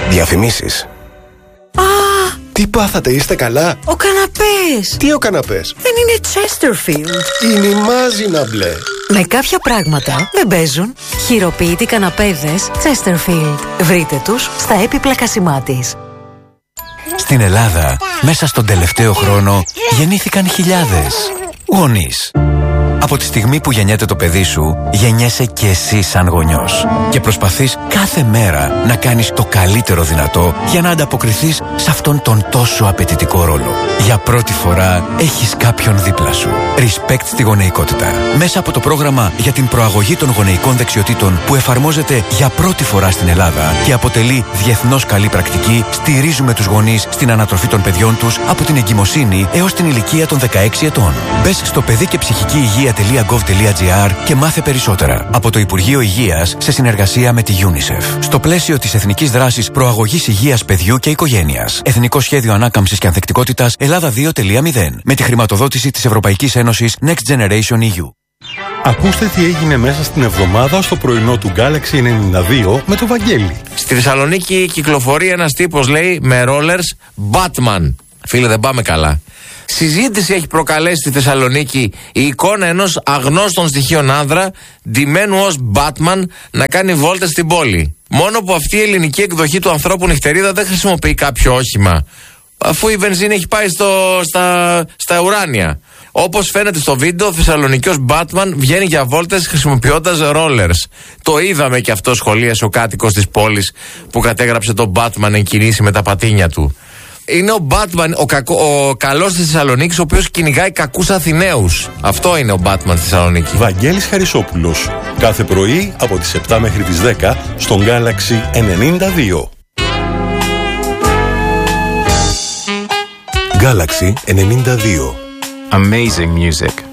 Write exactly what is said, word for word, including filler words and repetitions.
Διαφημίσεις. Α! Τι πάθατε, είστε καλά? Ο καναπές! Τι ο καναπές? Δεν είναι Chesterfield. Είναι η μάζινα μπλε. Με κάποια πράγματα δεν παίζουν. Χειροποίητοι καναπέδες Chesterfield. Βρείτε τους στα έπιπλα Κασιμάτης. Στην Ελλάδα, μέσα στον τελευταίο χρόνο, γεννήθηκαν χιλιάδες γονείς. Από τη στιγμή που γεννιέται το παιδί σου, γεννιέσαι και εσύ σαν γονιός. Και προσπαθείς κάθε μέρα να κάνεις το καλύτερο δυνατό για να ανταποκριθείς σε αυτόν τον τόσο απαιτητικό ρόλο. Για πρώτη φορά έχεις κάποιον δίπλα σου. Respect στη γονεϊκότητα. Μέσα από το πρόγραμμα για την προαγωγή των γονεϊκών δεξιοτήτων που εφαρμόζεται για πρώτη φορά στην Ελλάδα και αποτελεί διεθνώς καλή πρακτική, στηρίζουμε τους γονείς στην ανατροφή των παιδιών τους από την εγκυμοσύνη έως την ηλικία των δεκαέξι ετών. Μπες στο παιδί και ψυχική υγεία.gov.gr και μάθε περισσότερα. Από το Υπουργείο Υγείας σε συνεργασία με τη UNICEF. Στο πλαίσιο της Εθνικής Δράσης Προαγωγής Υγείας Παιδιού και Οικογένειας. Εθνικό Σχέδιο Ανάκαμψης και Ανθεκτικότητας Ελλάδα δύο κόμμα μηδέν. Με τη χρηματοδότηση της Ευρωπαϊκής Ένωσης Next Generation ι γιου. Ακούστε τι έγινε μέσα στην εβδομάδα στο πρωινό του Galaxy ενενήντα δύο με το Βαγγέλη. Στη Θεσσαλονίκη κυκλοφορεί ένας τύπος, λέει, με rollers Batman. Φίλε, δεν πάμε καλά. Συζήτηση έχει προκαλέσει στη Θεσσαλονίκη η εικόνα ενός αγνώστων στοιχείων άνδρα, ντυμένου ως Batman, να κάνει βόλτες στην πόλη. Μόνο που αυτή η ελληνική εκδοχή του ανθρώπου νυχτερίδα δεν χρησιμοποιεί κάποιο όχημα, αφού η βενζίνη έχει πάει στο, στα, στα ουράνια. Όπως φαίνεται στο βίντεο, ο Θεσσαλονικιός Batman βγαίνει για βόλτες χρησιμοποιώντας rollers. Το είδαμε και αυτό σχολίασε ο κάτοικος της πόλης που κατέγραψε τον Batman εν κινήσει με τα πατίνια του. Είναι ο Batman, ο, κακο, ο καλός της Θεσσαλονίκης, ο οποίος κυνηγάει κακούς Αθηναίους. Αυτό είναι ο Batman στη Θεσσαλονίκη. Βαγγέλης Χαρισόπουλος. Κάθε πρωί από τις επτά μέχρι τις δέκα στον Galaxy ενενήντα δύο. Galaxy ενενήντα δύο. Amazing music.